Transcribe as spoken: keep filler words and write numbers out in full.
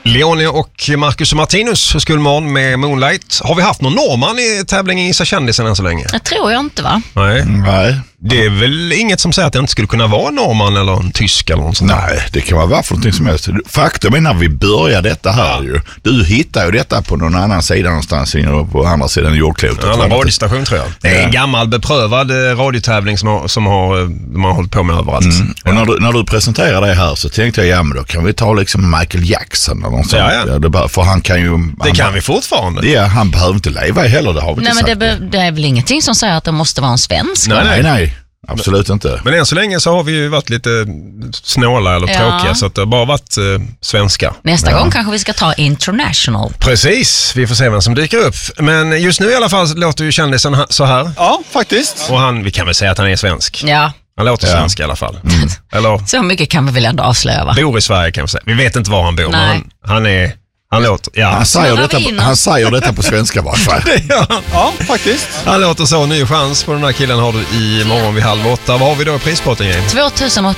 Leone och Marcus och Martinus Skolmorgon med Moonlight. Har vi haft någon norrman i tävlingen Gissa kändisen än så länge? Jag tror jag inte, va? Nej. Nej. Det är väl inget som säger att det inte skulle kunna vara en norrman eller en tysk eller något sånt där. Nej, det kan vara varför någonting som helst. Faktum är när vi börjar detta här ja. ju. Du hittar ju detta på någon annan sida någonstans på andra sidan jordklotet. En annan radiostation tror jag. Det är en gammal beprövad radiotävling som, har, som har, man har hållit på med överallt. Mm. Och när du, när du presenterar det här så tänkte jag, ja men då kan vi ta liksom Michael Jackson eller något sånt. Ja, ja. Ja, det bara, för han kan ju... Det han, kan vi fortfarande. Ja, han behöver inte leva heller, det har vi Nej, inte men sagt. det, be, det är väl ingenting som säger att det måste vara en svensk? Nej, nej. nej. Absolut inte. Men än så länge så har vi ju varit lite snåla eller ja. tråkiga så att det har bara varit eh, svenska. Nästa ja. gång kanske vi ska ta international. Precis, vi får se vem som dyker upp. Men just nu i alla fall låter ju kändisen så här. Ja, faktiskt. Och han, vi kan väl säga att han är svensk. Ja. Han låter ja. svensk i alla fall. Mm. Eller så mycket kan vi väl ändå avslöja, va? Bor i Sverige kan vi säga. Vi vet inte var han bor, Nej. men han, han är... Han låter, ja. Han säger, detta på, han säger detta på svenska var fall. ja. ja, faktiskt. Han låter så. Ny chans på den här killen har du i morgon vid halv åtta. Vad har vi då i prispotten? tvåtusen